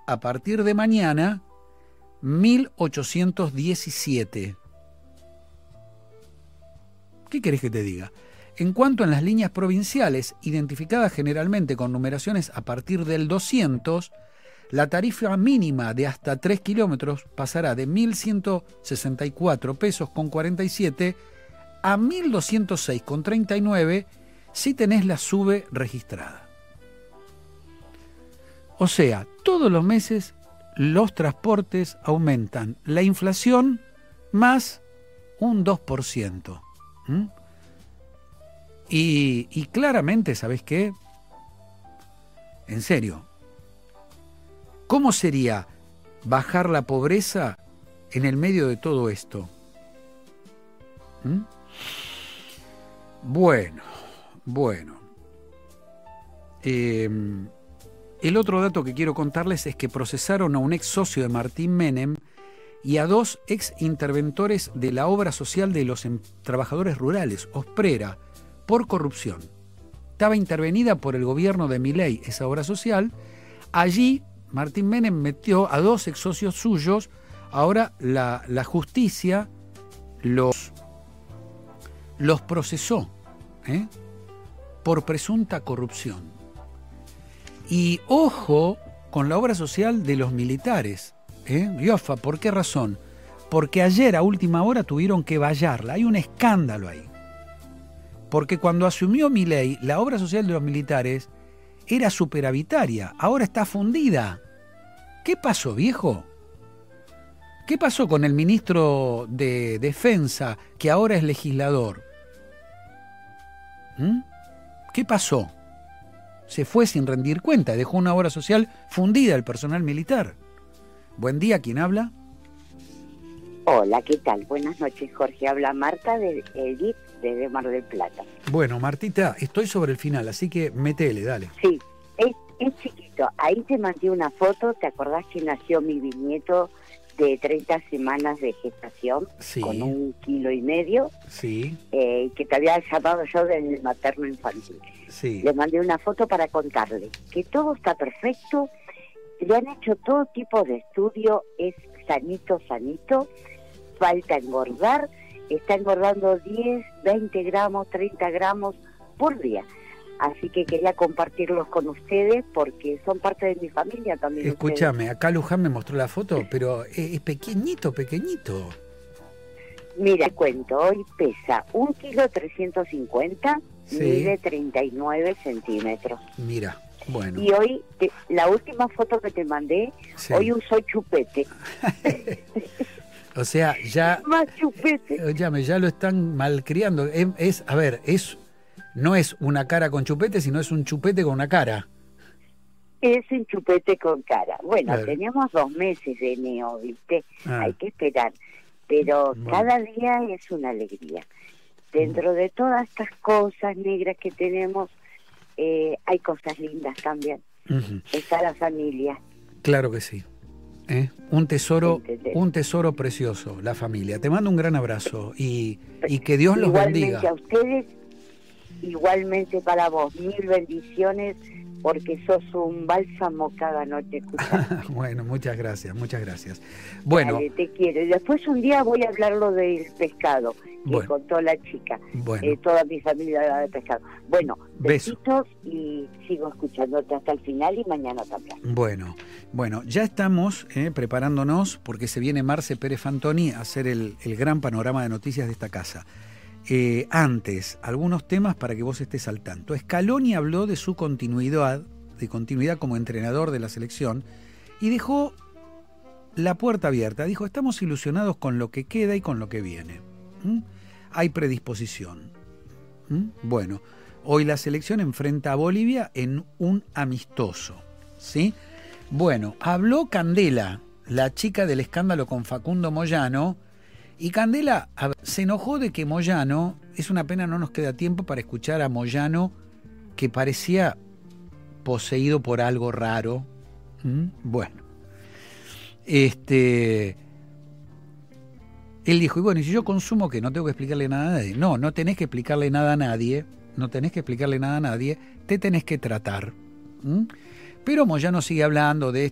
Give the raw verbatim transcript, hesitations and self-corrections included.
a partir de mañana, mil ochocientos diecisiete. ¿Qué querés que te diga? En cuanto a las líneas provinciales, identificadas generalmente con numeraciones a partir del doscientos, la tarifa mínima de hasta tres kilómetros pasará de mil ciento sesenta y cuatro pesos con cuarenta y siete a mil doscientos seis con treinta y nueve si tenés la SUBE registrada. O sea, todos los meses los transportes aumentan. La inflación más un dos por ciento. ¿Mm? Y, y claramente, ¿sabés qué? En serio, ¿cómo sería bajar la pobreza en el medio de todo esto? ¿Mm? Bueno, bueno. Eh, el otro dato que quiero contarles es que procesaron a un ex socio de Martín Menem y a dos ex interventores de la obra social de los em- trabajadores rurales, Osprera, por corrupción. Estaba intervenida por el gobierno de Milei esa obra social. Allí Martín Menem metió a dos ex socios suyos. Ahora la, la justicia los, los procesó ¿eh? por presunta corrupción. Y ojo con la obra social de los militares. ¿eh? Iofa, ¿por qué razón? Porque ayer a última hora tuvieron que vallarla. Hay un escándalo ahí. Porque cuando asumió Milei, la obra social de los militares era superavitaria, ahora está fundida. ¿Qué pasó, viejo? ¿Qué pasó con el ministro de Defensa, que ahora es legislador? ¿Mm? ¿Qué pasó? Se fue sin rendir cuenta, dejó una obra social fundida el personal militar. Buen día, ¿quién habla? Hola, ¿qué tal? Buenas noches, Jorge. Habla Marta de Edith, desde Mar del Plata. Bueno, Martita, estoy sobre el final, así que metele, dale. Sí, es, es chiquito. Ahí te mandé una foto. ¿Te acordás que nació mi bisnieto de treinta semanas de gestación? Sí. Con un kilo y medio. Sí. Eh, que te había llamado yo del materno infantil. Sí. Le mandé una foto para contarle que todo está perfecto. Le han hecho todo tipo de estudio. Es sanito, sanito. Falta engordar. Está engordando diez, veinte gramos, treinta gramos por día. Así que quería compartirlos con ustedes porque son parte de mi familia también. Escúchame, acá Luján me mostró la foto, pero es pequeñito, pequeñito. Mira, cuento, hoy pesa un kilo trescientos cincuenta, sí. Mide treinta y nueve centímetros. Mira, bueno. Y hoy, te, la última foto que te mandé, sí. Hoy usó chupete. O sea, ya, más chupete. Ya, ya lo están malcriando. Es, es, a ver, es no es una cara con chupete, sino es un chupete con una cara. Es un chupete con cara. Bueno, claro. Teníamos dos meses de neo, ¿viste? Ah. Hay que esperar. Pero bueno. Cada día es una alegría. Dentro de todas estas cosas negras que tenemos, eh, hay cosas lindas también. Uh-huh. Está la familia. Claro que sí. ¿Eh? Un tesoro, un tesoro precioso, la familia. Te mando un gran abrazo y, y que Dios los igualmente bendiga. A ustedes, igualmente para vos, mil bendiciones, porque sos un bálsamo cada noche. Bueno, muchas gracias, muchas gracias. Bueno, Dale, te quiero. Y después un día voy a hablar lo del pescado que bueno, contó la chica. Bueno. Eh, toda mi familia habla de pescado. Bueno, Beso. Besitos y sigo escuchándote hasta el final y mañana también. Bueno, bueno, ya estamos eh, preparándonos porque se viene Marce Pérez Fantoni a hacer el, el gran panorama de noticias de esta casa. Eh, antes, algunos temas para que vos estés al tanto. Scaloni habló de su continuidad, de continuidad como entrenador de la selección y dejó la puerta abierta. Dijo, estamos ilusionados con lo que queda y con lo que viene. ¿Mm? Hay predisposición. ¿Mm? Bueno, hoy la selección enfrenta a Bolivia en un amistoso. ¿Sí? Bueno, habló Candela, la chica del escándalo con Facundo Moyano. Y Candela se enojó de que Moyano, es una pena, no nos queda tiempo para escuchar a Moyano, que parecía poseído por algo raro. ¿Mm? Bueno, este, él dijo, y bueno, ¿y si yo consumo qué? ¿No tengo que explicarle nada a nadie? No, no tenés que explicarle nada a nadie, no tenés que explicarle nada a nadie, te tenés que tratar. ¿Mm? Pero Moyano sigue hablando de